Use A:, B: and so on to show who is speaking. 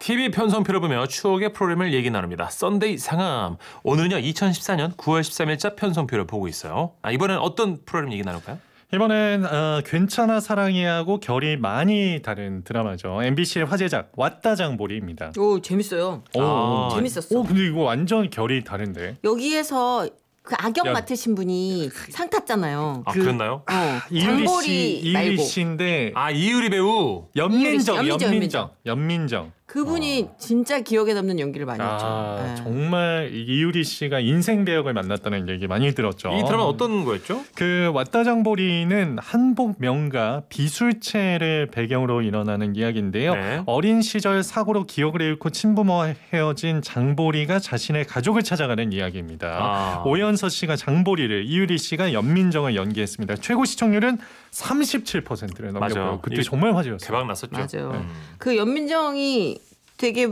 A: TV 편성표를 보며 추억의 프로그램을 얘기 나눕니다. 썬데이 상암. 오늘은요 2014년 9월 13일자 편성표를 보고 있어요. 이번엔 어떤 프로그램 얘기 나눌까요?
B: 이번엔 괜찮아 사랑해하고 결이 많이 다른 드라마죠. MBC의 화제작 왔다 장보리입니다.
C: 오, 재밌어요. 재밌었어.
B: 근데 이거 완전 결이 다른데.
C: 여기에서 그 악역
B: 야.
C: 맡으신 분이 상 탔잖아요.
A: 그랬나요?
C: 장보리
B: 이유리 씨인데
A: 이유리 배우.
B: 연민정.
C: 그분이 진짜 기억에 남는 연기를 많이 했죠. 네.
B: 정말 이유리 씨가 인생 배역을 만났다는 얘기 많이 들었죠.
A: 이 드라마 어떤 거였죠?
B: 그 왔다 장보리는 한복 명가 비술체를 배경으로 일어나는 이야기인데요.
A: 네.
B: 어린 시절 사고로 기억을 잃고 친부모와 헤어진 장보리가 자신의 가족을 찾아가는 이야기입니다. 오연서 씨가 장보리를, 이유리 씨가 연민정을 연기했습니다. 최고 시청률은 37%를 넘겼고요.
A: 맞아요.
B: 그때 정말 화제였어요.
A: 대박 났었죠.
C: 맞아요. 그 연민정이 되게